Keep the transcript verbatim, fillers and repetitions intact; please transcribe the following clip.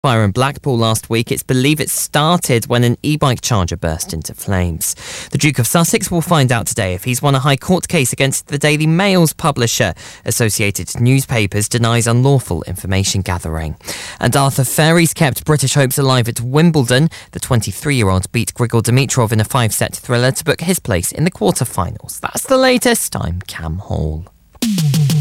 Fire in Blackpool last week. It's believed it started when an e-bike charger burst into flames. The Duke of Sussex will find out today if he's won a High Court case against the Daily Mail's publisher. Associated Newspapers denies unlawful information gathering. And Arthur Fairies kept British hopes alive at Wimbledon. The twenty-three-year-old beat Grigor Dimitrov in a five-set thriller to book his place in the quarter-finals. That's the latest. I'm Cam Hall.